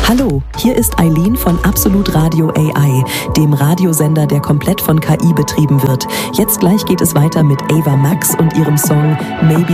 Hallo, hier ist Eileen von Absolut Radio AI, dem Radiosender, der komplett von KI betrieben wird. Jetzt gleich geht es weiter mit Ava Max und ihrem Song Maybe